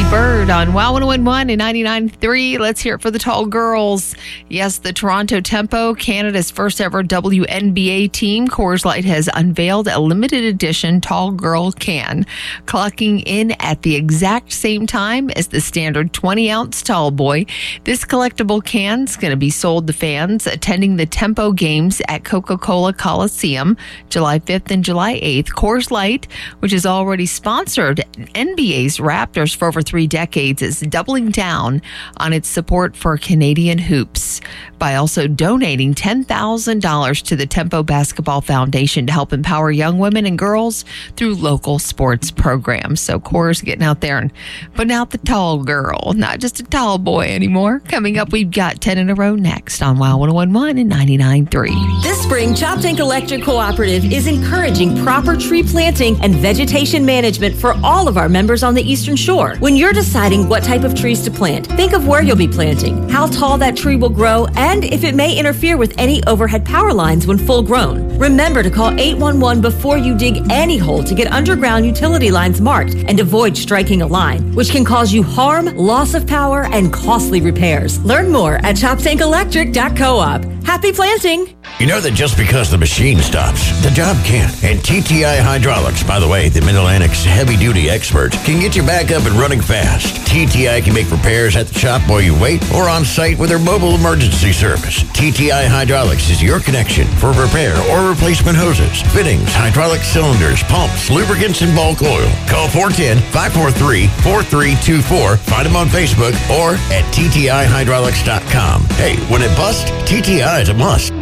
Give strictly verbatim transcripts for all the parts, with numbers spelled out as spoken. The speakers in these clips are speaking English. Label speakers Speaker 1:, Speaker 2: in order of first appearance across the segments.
Speaker 1: Bird on Wow one oh one one and ninety-nine point three. Let's hear it for the tall girls. Yes, the Toronto Tempo, Canada's first ever W N B A team, Coors Light has unveiled a limited edition tall girl can, clocking in at the exact same time as the standard twenty ounce tall boy. This collectible can is going to be sold to fans attending the Tempo games at Coca-Cola Coliseum July fifth and July eighth. Coors Light, which has already sponsored N B A's Raptors for over three decades, is doubling down on its support for Canadian hoops by also donating ten thousand dollars to the Tempo Basketball Foundation to help empower young women and girls through local sports programs. So Coors getting out there and putting out the tall girl, not just a tall boy anymore. Coming up, we've got ten in a row next on Wow one oh one one and ninety-nine point three.
Speaker 2: This spring, Choptank Electric Cooperative is encouraging proper tree planting and vegetation management for all of our members on the Eastern Shore. When you're deciding what type of trees to plant, think of where you'll be planting, how tall that tree will grow, and if it may interfere with any overhead power lines when full grown. Remember to call eight one one before you dig any hole to get underground utility lines marked and avoid striking a line, which can cause you harm, loss of power, and costly repairs. Learn more at choptank electric dot coop. Happy planting!
Speaker 3: You know that just because the machine stops, the job can't. And T T I Hydraulics, by the way, the Mid-Atlantic's heavy-duty experts, can get you back up and running fast. T T I can make repairs at the shop while you wait or on site with their mobile emergency service. T T I Hydraulics is your connection for repair or replacement hoses, fittings, hydraulic cylinders, pumps, lubricants, and bulk oil. Call four one zero, five four three, four three two four. Find them on Facebook or at T T I hydraulics dot com. Hey, when it busts, T T I is a must.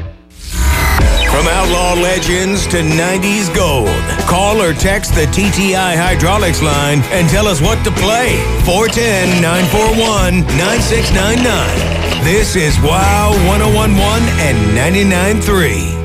Speaker 4: From outlaw legends to nineties gold, call or text the T T I Hydraulics line and tell us what to play. four one zero, nine four one, nine six nine nine. This is Wow one oh one one and ninety-nine point three.